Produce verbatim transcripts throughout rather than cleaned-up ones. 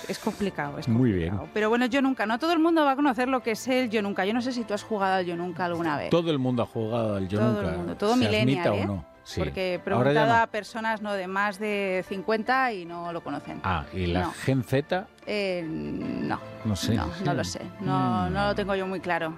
es complicado, es complicado. Muy bien. Pero bueno, Yo Nunca, no todo el mundo va a conocer lo que es el Yo Nunca. Yo no sé si tú has jugado al Yo Nunca alguna vez. Todo el mundo ha jugado al Yo todo Nunca. El mundo, todo se millennial, admita ¿eh? o no. Sí. Porque he Ahora preguntado ya no. a personas no de más de cincuenta y no lo conocen. Ah, ¿y la no. Gen Z? Eh, no. No sé. No, no lo sé. No, Mm. no lo tengo yo muy claro.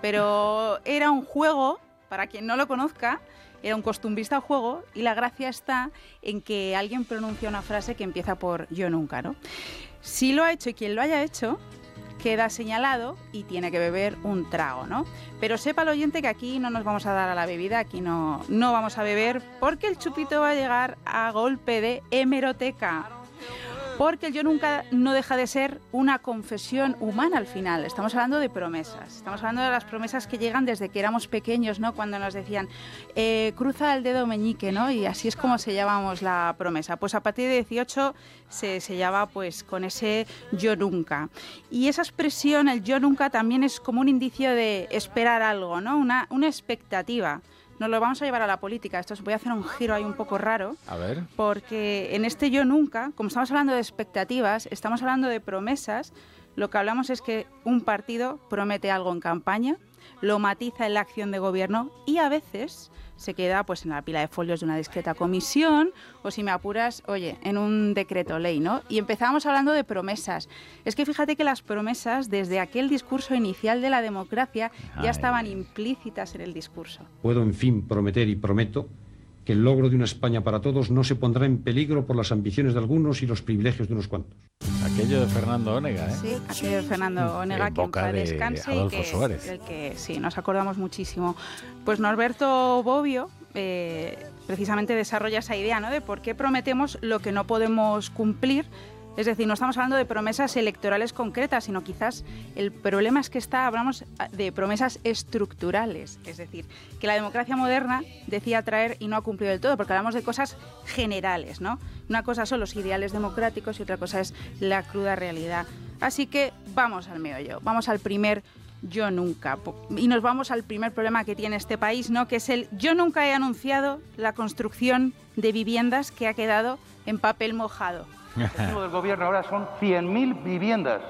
Pero era un juego, para quien no lo conozca, era un costumbrista juego y la gracia está en que alguien pronuncia una frase que empieza por Yo Nunca, ¿no? Si lo ha hecho y quien lo haya hecho, queda señalado y tiene que beber un trago, ¿no? Pero sepa el oyente que aquí no nos vamos a dar a la bebida, aquí no, no vamos a beber, porque el chupito va a llegar a golpe de hemeroteca. Porque el Yo Nunca no deja de ser una confesión humana al final. Estamos hablando de promesas. Estamos hablando de las promesas que llegan desde que éramos pequeños, ¿no? Cuando nos decían, eh, cruza el dedo meñique, ¿no? Y así es como sellábamos la promesa. Pues a partir de dieciocho se sellaba pues con ese Yo Nunca. Y esa expresión, el Yo Nunca, también es como un indicio de esperar algo, ¿no? Una, una expectativa. Nos lo vamos a llevar a la política. Esto os voy a hacer un giro ahí un poco raro. A ver. Porque en este Yo Nunca, como estamos hablando de expectativas, estamos hablando de promesas, lo que hablamos es que un partido promete algo en campaña, lo matiza en la acción de gobierno y a veces se queda pues en la pila de folios de una discreta comisión o, si me apuras, oye, en un decreto ley, ¿no? Y empezábamos hablando de promesas. Es que fíjate que las promesas, desde aquel discurso inicial de la democracia, ya Ay. estaban implícitas en el discurso. Puedo, en fin, prometer y prometo que el logro de una España para todos no se pondrá en peligro por las ambiciones de algunos y los privilegios de unos cuantos. Aquello de Fernando Onega, ¿eh? Sí, aquello de Fernando Onega, En que en boca paz de descanse Adolfo y que, Suárez. del que sí, nos acordamos muchísimo. Pues Norberto Bobbio eh, precisamente desarrolla esa idea, ¿no? De por qué prometemos lo que no podemos cumplir. Es decir, no estamos hablando de promesas electorales concretas, sino quizás el problema es que está, hablamos de promesas estructurales. Es decir, que la democracia moderna decía traer y no ha cumplido del todo, porque hablamos de cosas generales, ¿no? Una cosa son los ideales democráticos y otra cosa es la cruda realidad. Así que vamos al meollo, vamos al primer Yo Nunca. Y nos vamos al primer problema que tiene este país, ¿no? Que es el Yo Nunca he anunciado la construcción de viviendas que ha quedado en papel mojado. El objetivo del gobierno ahora son cien mil viviendas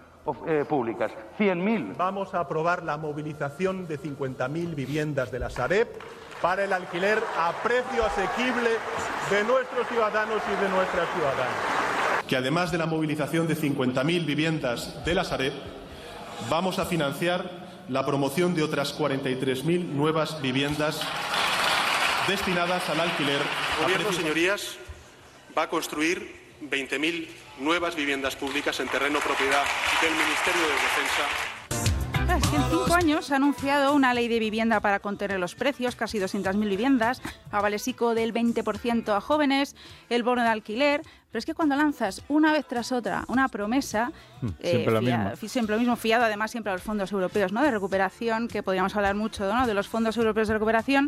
eh, públicas, cien mil. Vamos a aprobar la movilización de cincuenta mil viviendas de la Sareb para el alquiler a precio asequible de nuestros ciudadanos y de nuestras ciudadanas. Que además de la movilización de cincuenta mil viviendas de la Sareb, vamos a financiar la promoción de otras cuarenta y tres mil nuevas viviendas destinadas al alquiler. El gobierno, señorías, va a construir veinte mil nuevas viviendas públicas en terreno propiedad del Ministerio de Defensa. Claro, es que en cinco años se ha anunciado una ley de vivienda para contener los precios, casi doscientas mil viviendas, avalesico del veinte por ciento a jóvenes, el bono de alquiler. Pero es que cuando lanzas una vez tras otra una promesa, siempre, eh, lo fia, mismo. siempre lo mismo, fiado además siempre a los fondos europeos, ¿no? De recuperación, que podríamos hablar mucho, ¿no? De los fondos europeos de recuperación,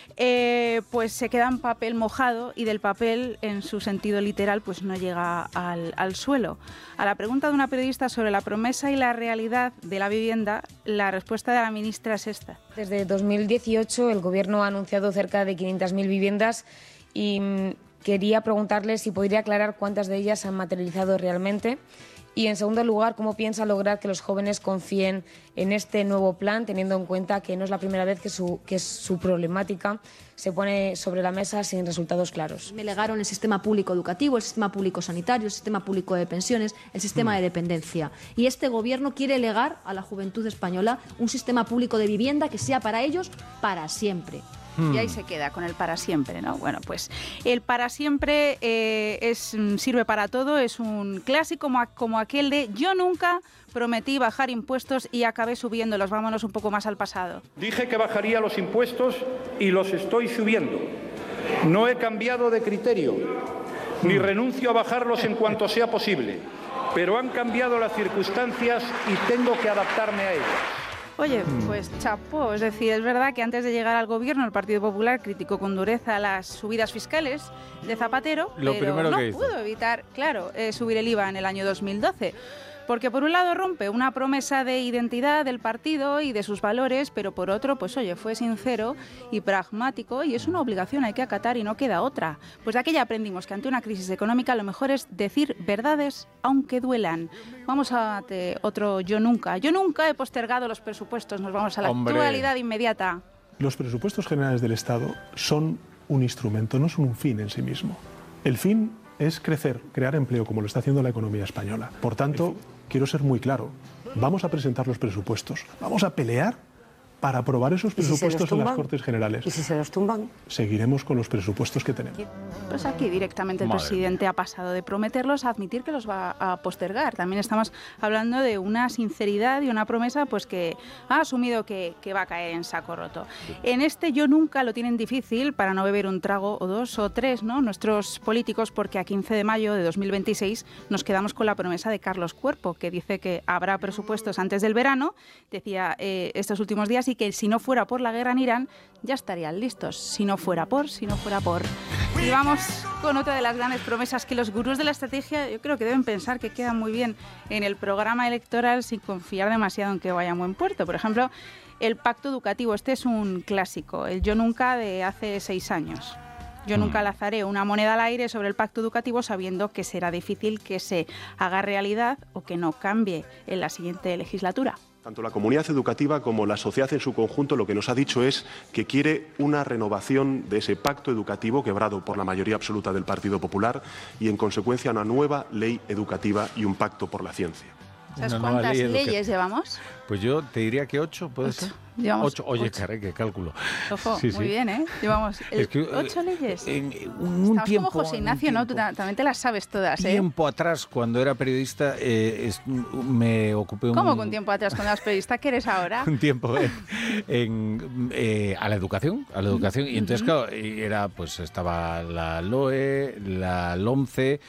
eh, pues se queda en papel mojado y del papel, en su sentido literal, pues no llega al, al suelo. A la pregunta de una periodista sobre la promesa y la realidad de la vivienda, la respuesta de la ministra es esta. Desde dos mil dieciocho el Gobierno ha anunciado cerca de quinientas mil viviendas y mmm, quería preguntarle si podría aclarar cuántas de ellas se han materializado realmente. Y, en segundo lugar, ¿cómo piensa lograr que los jóvenes confíen en este nuevo plan, teniendo en cuenta que no es la primera vez que su, que su problemática se pone sobre la mesa sin resultados claros? Me legaron el sistema público educativo, el sistema público sanitario, el sistema público de pensiones, el sistema de dependencia. Y este Gobierno quiere legar a la juventud española un sistema público de vivienda que sea para ellos para siempre. Y ahí se queda con el para siempre, ¿no? Bueno, pues el para siempre eh, es, sirve para todo, es un clásico como, como aquel de yo nunca prometí bajar impuestos y acabé subiéndolos. Vámonos un poco más al pasado. Dije que bajaría los impuestos y los estoy subiendo. No he cambiado de criterio, ni renuncio a bajarlos en cuanto sea posible, pero han cambiado las circunstancias y tengo que adaptarme a ellas. Oye, pues chapó, es decir, es verdad que antes de llegar al gobierno el Partido Popular criticó con dureza las subidas fiscales de Zapatero, Lo pero primero no que hizo. pudo evitar, claro, eh, subir el I V A en el año dos mil doce. Porque por un lado rompe una promesa de identidad del partido y de sus valores, pero por otro, pues oye, fue sincero y pragmático y es una obligación, hay que acatar y no queda otra. Pues de aquella aprendimos que ante una crisis económica lo mejor es decir verdades aunque duelan. Vamos a te, otro yo nunca. Yo nunca he postergado los presupuestos, nos vamos a la Hombre. actualidad inmediata. Los presupuestos generales del Estado son un instrumento, no son un fin en sí mismo. El fin es crecer, crear empleo, como lo está haciendo la economía española. Por tanto, quiero ser muy claro, vamos a presentar los presupuestos, vamos a pelear para aprobar esos presupuestos en las Cortes Generales. ¿Y si se los tumban? Seguiremos con los presupuestos que tenemos. Pues aquí directamente el Madre. presidente ha pasado de prometerlos a admitir que los va a postergar. También estamos hablando de una sinceridad y una promesa pues que ha asumido que, que va a caer en saco roto. En este yo nunca lo tienen difícil para no beber un trago o dos o tres, ¿no? Nuestros políticos, porque a quince de mayo de dos mil veintiséis nos quedamos con la promesa de Carlos Cuerpo, que dice que habrá presupuestos antes del verano, decía eh, estos últimos días, y que si no fuera por la guerra en Irán ya estarían listos. Si no fuera por, si no fuera por. Y vamos con otra de las grandes promesas que los gurús de la estrategia yo creo que deben pensar que quedan muy bien en el programa electoral sin confiar demasiado en que vaya a buen puerto. Por ejemplo, el pacto educativo. Este es un clásico, el yo nunca de hace seis años. Yo nunca lanzaré una moneda al aire sobre el pacto educativo sabiendo que será difícil que se haga realidad o que no cambie en la siguiente legislatura. Tanto la comunidad educativa como la sociedad en su conjunto lo que nos ha dicho es que quiere una renovación de ese pacto educativo quebrado por la mayoría absoluta del Partido Popular y, en consecuencia, una nueva ley educativa y un pacto por la ciencia. ¿Sabes Una nueva cuántas ley educa- leyes llevamos? Pues yo te diría que ocho, ¿puede Ocho. ser? Llevamos ocho. Oye, ocho. caray, qué cálculo. Ojo, Sí, muy sí. bien, ¿eh? Llevamos el- Es que, eh, ocho leyes. En un, un Estamos tiempo, como José un Ignacio, ¿no? Tú tiempo- ta- también te las sabes todas, ¿eh? tiempo atrás, cuando era periodista, eh, es- me ocupé un... ¿Cómo que un tiempo atrás cuando eras periodista? ¿Qué eres ahora? un tiempo en, en, eh, a la educación, a la educación y entonces claro, era pues estaba la LOE, la LOMCE,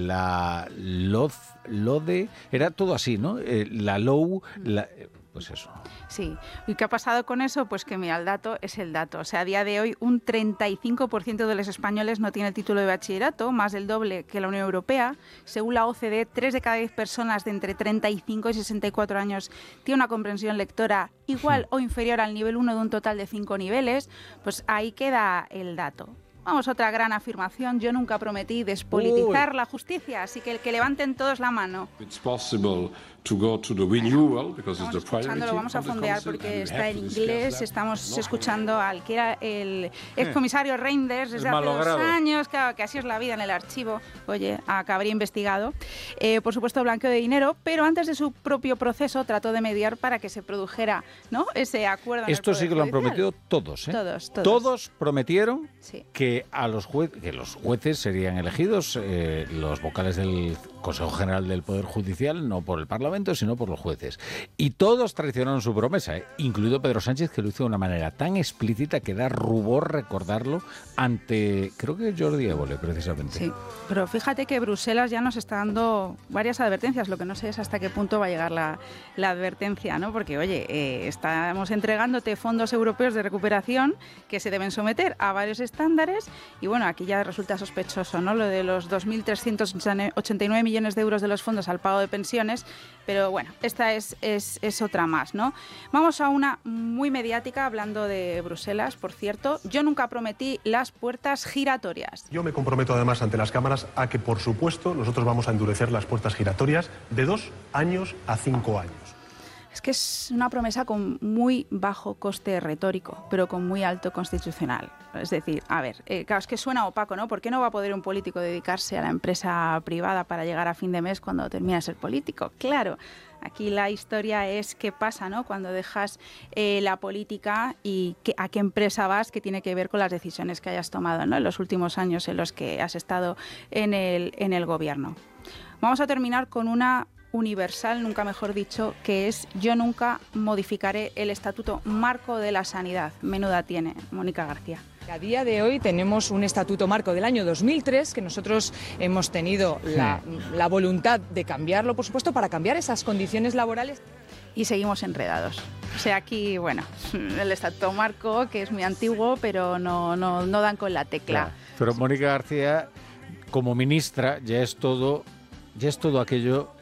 la LOZ, LODE, era todo así, ¿no? Eh, la LOU, la, eh, pues eso. Sí. ¿Y qué ha pasado con eso? Pues que mira, el dato es el dato. O sea, a día de hoy un treinta y cinco por ciento de los españoles no tiene el título de bachillerato, más del doble que la Unión Europea. Según la O C D, tres de cada diez personas de entre treinta y cinco y sesenta y cuatro años tiene una comprensión lectora igual o inferior al nivel uno de un total de cinco niveles. Pues ahí queda el dato. Vamos, otra gran afirmación. Yo nunca prometí despolitizar Uy. la justicia, así que el que levanten todos la mano. It's possible to go to the renewal because it's the Estamos escuchándolo, priority vamos a of the fondear Council porque and we está have en to discuss inglés. that. Estamos No. escuchando al que era el excomisario Reinders desde El hace dos malogrado. años, claro, que así es la vida en el archivo. Oye, a que habría investigado. Eh, por supuesto, blanqueo de dinero, pero antes de su propio proceso trató de mediar para que se produjera, ¿no?, ese acuerdo. en el Esto sí Poder que lo han Judicial. prometido todos, ¿eh? Todos, todos. Todos prometieron Sí. que a los jue- que los jueces serían elegidos, eh, los vocales del Consejo General del Poder Judicial, no por el Parlamento, sino por los jueces. Y todos traicionaron su promesa, ¿eh? Incluido Pedro Sánchez, que lo hizo de una manera tan explícita que da rubor recordarlo ante, creo que Jordi Évole, precisamente. Sí, pero fíjate que Bruselas ya nos está dando varias advertencias. Lo que no sé es hasta qué punto va a llegar la, la advertencia, ¿no? Porque, oye, eh, estamos entregándote fondos europeos de recuperación que se deben someter a varios estándares y, bueno, aquí ya resulta sospechoso, ¿no?, lo de los dos mil trescientos ochenta y nueve millones de euros de los fondos al pago de pensiones, pero, bueno, esta es, es, es otra más, ¿no? Vamos a una muy mediática, hablando de Bruselas, por cierto. Yo nunca prometí las puertas giratorias. Yo me comprometo además ante las cámaras a que, por supuesto, nosotros vamos a endurecer las puertas giratorias de dos años a cinco años. Es que es una promesa con muy bajo coste retórico, pero con muy alto constitucional. Es decir, a ver, eh, claro, es que suena opaco, ¿no? ¿Por qué no va a poder un político dedicarse a la empresa privada para llegar a fin de mes cuando termina de ser político? Claro, aquí la historia es qué pasa, ¿no?, cuando dejas eh, la política y qué, a qué empresa vas, que tiene que ver con las decisiones que hayas tomado, ¿no?, en los últimos años en los que has estado en el, en el gobierno. Vamos a terminar con una universal, nunca mejor dicho, que es: yo nunca modificaré el Estatuto Marco de la Sanidad. Menuda tiene, Mónica García. A día de hoy tenemos un Estatuto Marco del año dos mil tres que nosotros hemos tenido la, la voluntad de cambiarlo, por supuesto, para cambiar esas condiciones laborales. Y seguimos enredados. O sea, aquí, bueno, el Estatuto Marco, que es muy antiguo, pero no, no, no dan con la tecla. Claro. Pero Mónica García, como ministra, ya es todo, ya es todo aquello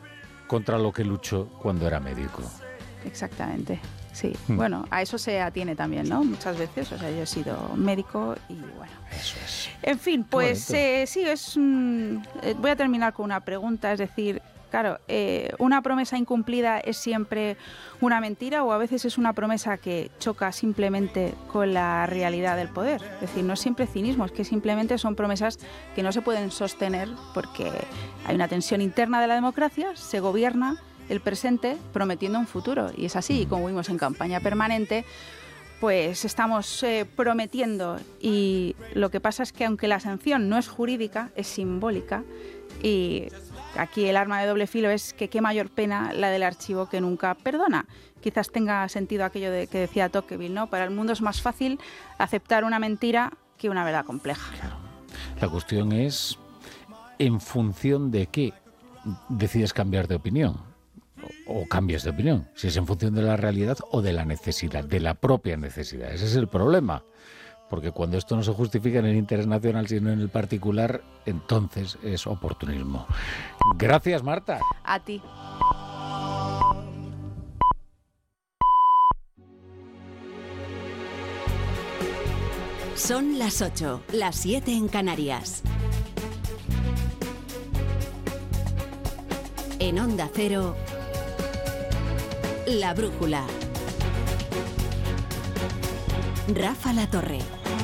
contra lo que luchó cuando era médico. Exactamente, sí. Hmm. Bueno, a eso se atiene también, ¿no? Muchas veces, o sea, yo he sido médico y bueno. Eso es. En fin, pues eh, sí, es un... eh, voy a terminar con una pregunta, es decir, claro, eh, ¿una promesa incumplida es siempre una mentira o a veces es una promesa que choca simplemente con la realidad del poder? Es decir, no es siempre cinismo, es que simplemente son promesas que no se pueden sostener porque hay una tensión interna de la democracia, se gobierna el presente prometiendo un futuro y es así, y como vimos en campaña permanente, pues estamos eh, prometiendo y lo que pasa es que aunque la sanción no es jurídica, es simbólica y aquí el arma de doble filo es que qué mayor pena la del archivo que nunca perdona. Quizás tenga sentido aquello de, que decía Tocqueville, ¿no? Para el mundo es más fácil aceptar una mentira que una verdad compleja. Claro. La cuestión es en función de qué decides cambiar de opinión. O cambies de opinión, si es en función de la realidad o de la necesidad, de la propia necesidad. Ese es el problema, porque cuando esto no se justifica en el interés nacional, sino en el particular, entonces es oportunismo. Gracias, Marta. A ti. Son las ocho, las siete en Canarias. En Onda Cero, La Brújula. Rafa La Torre.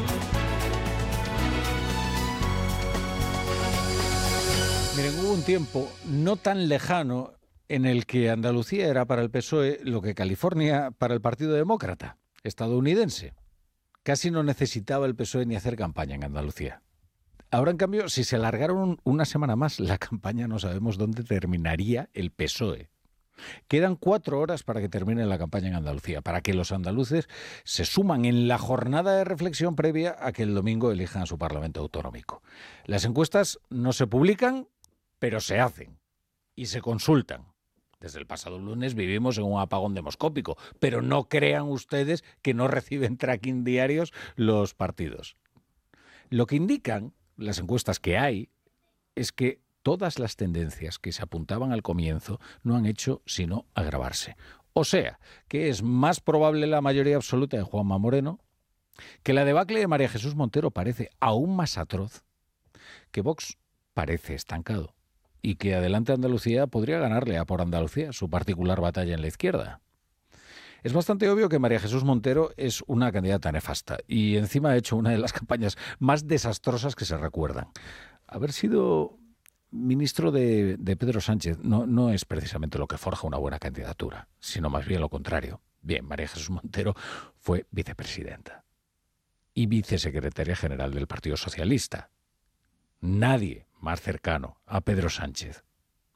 Miren, hubo un tiempo no tan lejano en el que Andalucía era para el P S O E lo que California para el Partido Demócrata estadounidense. Casi no necesitaba el P S O E ni hacer campaña en Andalucía. Ahora, en cambio, si se alargaron una semana más la campaña, no sabemos dónde terminaría el P S O E. Quedan cuatro horas para que termine la campaña en Andalucía, para que los andaluces se suman en la jornada de reflexión previa a que el domingo elijan a su Parlamento autonómico. Las encuestas no se publican, pero se hacen y se consultan. Desde el pasado lunes vivimos en un apagón demoscópico, pero no crean ustedes que no reciben tracking diarios los partidos. Lo que indican las encuestas que hay es que todas las tendencias que se apuntaban al comienzo no han hecho sino agravarse. O sea, que es más probable la mayoría absoluta de Juanma Moreno, que la debacle de María Jesús Montero parece aún más atroz, que Vox parece estancado y que Adelante Andalucía podría ganarle a Por Andalucía, su particular batalla en la izquierda. Es bastante obvio que María Jesús Montero es una candidata nefasta y encima ha hecho una de las campañas más desastrosas que se recuerdan. Haber sido ministro de, de Pedro Sánchez no, no es precisamente lo que forja una buena candidatura, sino más bien lo contrario. Bien, María Jesús Montero fue vicepresidenta y vicesecretaria general del Partido Socialista. Nadie más cercano a Pedro Sánchez.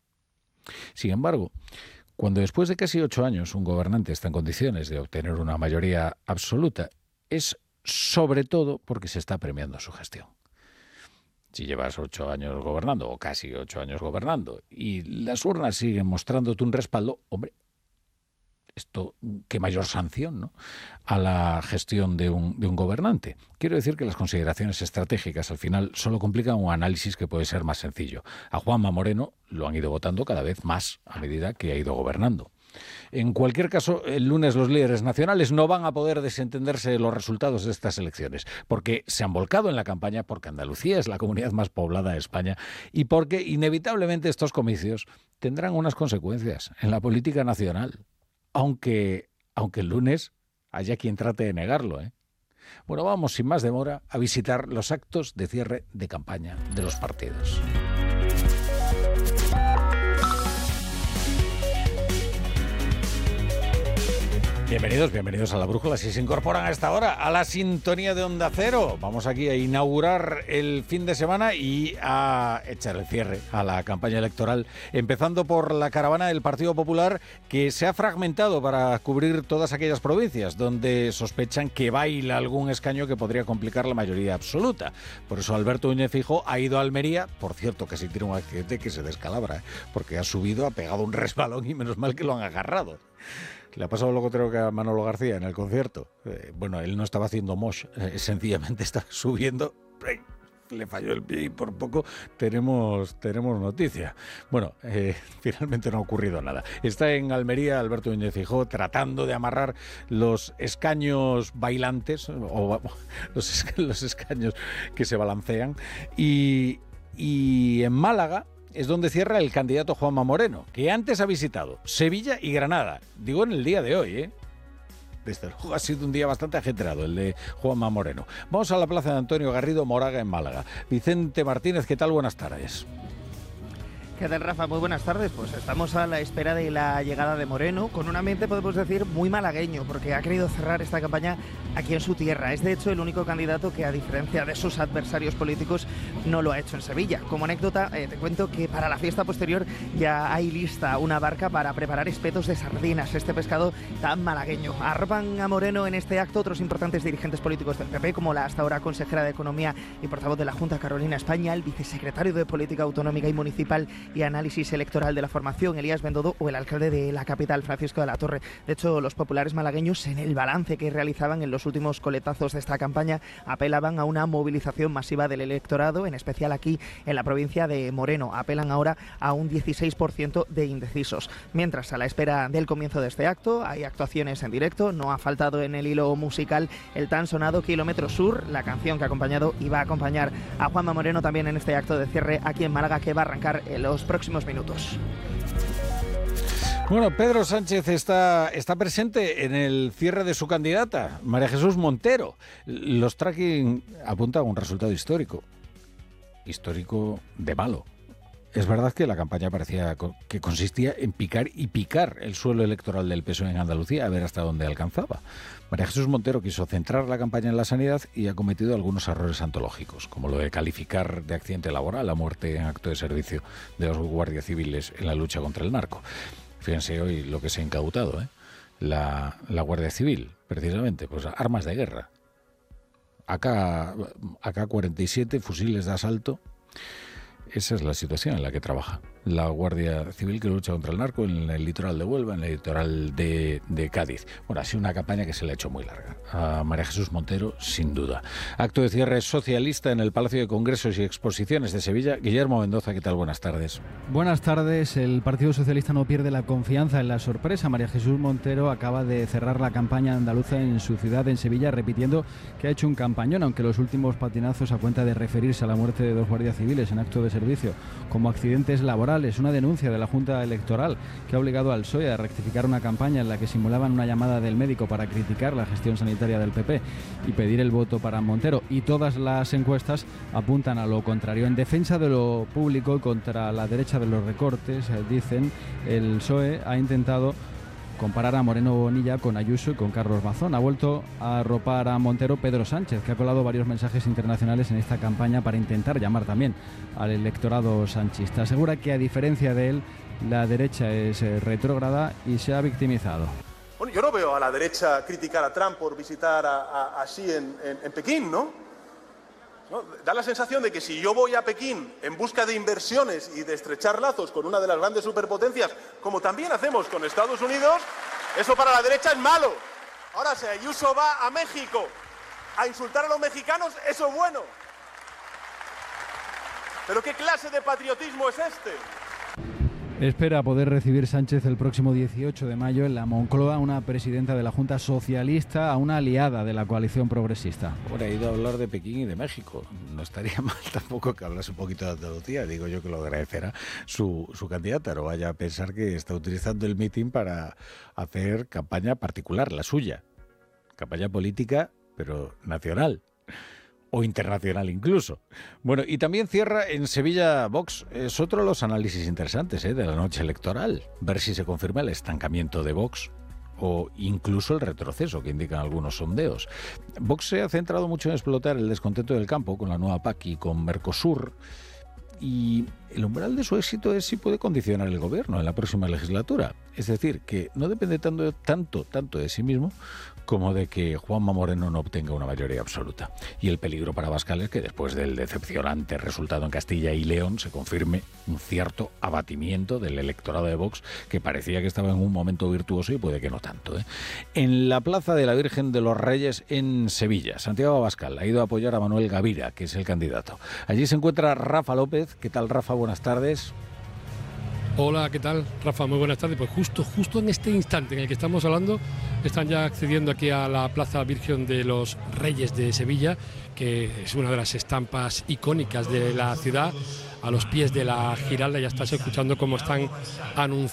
Sin embargo, cuando después de casi ocho años un gobernante está en condiciones de obtener una mayoría absoluta, es sobre todo porque se está premiando su gestión. Si llevas ocho años gobernando, o casi ocho años gobernando, y las urnas siguen mostrándote un respaldo, hombre, esto, qué mayor sanción, ¿no?, a la gestión de un, de un gobernante. Quiero decir que las consideraciones estratégicas al final solo complican un análisis que puede ser más sencillo. A Juanma Moreno lo han ido votando cada vez más a medida que ha ido gobernando. En cualquier caso, el lunes los líderes nacionales no van a poder desentenderse de los resultados de estas elecciones, porque se han volcado en la campaña, porque Andalucía es la comunidad más poblada de España y porque inevitablemente estos comicios tendrán unas consecuencias en la política nacional, aunque, aunque el lunes haya quien trate de negarlo, ¿eh? Bueno, vamos sin más demora a visitar los actos de cierre de campaña de los partidos. Bienvenidos, bienvenidos a La Brújula. Si se incorporan a esta hora a la sintonía de Onda Cero, vamos aquí a inaugurar el fin de semana y a echar el cierre a la campaña electoral, empezando por la caravana del Partido Popular, que se ha fragmentado para cubrir todas aquellas provincias donde sospechan que baila algún escaño que podría complicar la mayoría absoluta. Por eso Alberto Núñez Feijóo ha ido a Almería, por cierto, casi tiene un accidente que se descalabra, ¿eh? Porque ha subido, ha pegado un resbalón y menos mal que lo han agarrado. Le ha pasado lo creo que a Manolo García en el concierto. Eh, bueno, él no estaba haciendo mosh, eh, sencillamente estaba subiendo, le falló el pie y por poco tenemos, tenemos noticia. Bueno, eh, finalmente no ha ocurrido nada. Está en Almería Alberto Núñez Feijóo tratando de amarrar los escaños bailantes, o los, los escaños que se balancean, y, y en Málaga es donde cierra el candidato Juanma Moreno, que antes ha visitado Sevilla y Granada. Digo en el día de hoy, ¿eh? Desde luego ha sido un día bastante ajetreado el de Juanma Moreno. Vamos a la plaza de Antonio Garrido Moraga en Málaga. Vicente Martínez, ¿qué tal? Buenas tardes. ¿Qué tal, Rafa? Muy buenas tardes. Pues estamos a la espera de la llegada de Moreno, con un ambiente, podemos decir, muy malagueño, porque ha querido cerrar esta campaña aquí en su tierra. Es, de hecho, el único candidato que, a diferencia de sus adversarios políticos, no lo ha hecho en Sevilla. Como anécdota, eh, te cuento que para la fiesta posterior ya hay lista una barca para preparar espetos de sardinas, este pescado tan malagueño. Arropan a Moreno en este acto otros importantes dirigentes políticos del P P, como la hasta ahora consejera de Economía y portavoz de la Junta, Carolina España, el vicesecretario de Política Autonómica y Municipal y Análisis Electoral de la formación, Elías Bendodo, o el alcalde de la capital, Francisco de la Torre. De hecho, los populares malagueños, en el balance que realizaban en los últimos coletazos de esta campaña, apelaban a una movilización masiva del electorado, en especial aquí en la provincia de Moreno. Apelan ahora a un dieciséis por ciento de indecisos. Mientras, a la espera del comienzo de este acto, hay actuaciones en directo. No ha faltado en el hilo musical el tan sonado Kilómetro Sur, la canción que ha acompañado y va a acompañar a Juanma Moreno también en este acto de cierre aquí en Málaga, que va a arrancar en los próximos minutos. Bueno, Pedro Sánchez está, está presente en el cierre de su candidata, María Jesús Montero. Los tracking apuntan a un resultado histórico, histórico de malo. Es verdad que la campaña parecía que consistía en picar y picar el suelo electoral del P S O E en Andalucía, a ver hasta dónde alcanzaba. María Jesús Montero quiso centrar la campaña en la sanidad y ha cometido algunos errores antológicos, como lo de calificar de accidente laboral la muerte en acto de servicio de los guardias civiles en la lucha contra el narco. Fíjense hoy lo que se ha incautado, ¿eh? La, la Guardia Civil, precisamente, pues armas de guerra. A K cuarenta y siete, fusiles de asalto. Esa es la situación en la que trabaja la Guardia Civil, que lucha contra el narco en el litoral de Huelva, en el litoral de, de Cádiz. Bueno, ha sido una campaña que se le ha hecho muy larga a María Jesús Montero, sin duda. Acto de cierre socialista en el Palacio de Congresos y Exposiciones de Sevilla. Guillermo Mendoza, ¿qué tal? Buenas tardes. Buenas tardes. El Partido Socialista no pierde la confianza en la sorpresa. María Jesús Montero acaba de cerrar la campaña andaluza en su ciudad, en Sevilla, repitiendo que ha hecho un campañón, aunque los últimos patinazos a cuenta de referirse a la muerte de dos guardias civiles en acto de servicio como accidentes laborales. Es una denuncia de la Junta Electoral que ha obligado al P S O E a rectificar una campaña en la que simulaban una llamada del médico para criticar la gestión sanitaria del P P y pedir el voto para Montero. Y todas las encuestas apuntan a lo contrario. En defensa de lo público y contra la derecha de los recortes, dicen, el P S O E ha intentado comparar a Moreno Bonilla con Ayuso y con Carlos Mazón. Ha vuelto a arropar a Montero Pedro Sánchez, que ha colado varios mensajes internacionales en esta campaña para intentar llamar también al electorado sanchista. Asegura que, a diferencia de él, la derecha es retrógrada y se ha victimizado. Bueno, yo no veo a la derecha criticar a Trump por visitar a, a, a Xi en, en, en Pekín, ¿no? ¿no? Da la sensación de que si yo voy a Pekín en busca de inversiones y de estrechar lazos con una de las grandes superpotencias, como también hacemos con Estados Unidos, eso para la derecha es malo. Ahora, si Ayuso va a México a insultar a los mexicanos, eso es bueno. ¿Pero qué clase de patriotismo es este? Espera poder recibir Sánchez el próximo dieciocho de mayo en la Moncloa una presidenta de la Junta Socialista, a una aliada de la coalición progresista. Bueno, he ido a hablar de Pekín y de México. No estaría mal tampoco que hablase un poquito de Andalucía. Digo yo que lo agradecerá su, su candidata. No vaya a pensar que está utilizando el mitin para hacer campaña particular, la suya. Campaña política, pero nacional. O internacional incluso. Bueno, y también cierra en Sevilla Vox. Es otro de los análisis interesantes ¿eh? de la noche electoral. Ver si se confirma el estancamiento de Vox o incluso el retroceso que indican algunos sondeos. Vox se ha centrado mucho en explotar el descontento del campo con la nueva P A C y con Mercosur. Y el umbral de su éxito es si puede condicionar el gobierno en la próxima legislatura. Es decir, que no depende tanto, tanto, tanto de sí mismo como de que Juanma Moreno no obtenga una mayoría absoluta. Y el peligro para Abascal es que después del decepcionante resultado en Castilla y León se confirme un cierto abatimiento del electorado de Vox, que parecía que estaba en un momento virtuoso y puede que no tanto, ¿eh? En la Plaza de la Virgen de los Reyes en Sevilla, Santiago Abascal ha ido a apoyar a Manuel Gavira, que es el candidato. Allí se encuentra Rafa López. ¿Qué tal, Rafa? Buenas tardes. Hola, ¿qué tal, Rafa? Muy buenas tardes. Pues justo, justo en este instante en el que estamos hablando, están ya accediendo aquí a la Plaza Virgen de los Reyes de Sevilla, que es una de las estampas icónicas de la ciudad. A los pies de la Giralda ya estás escuchando cómo están anunciando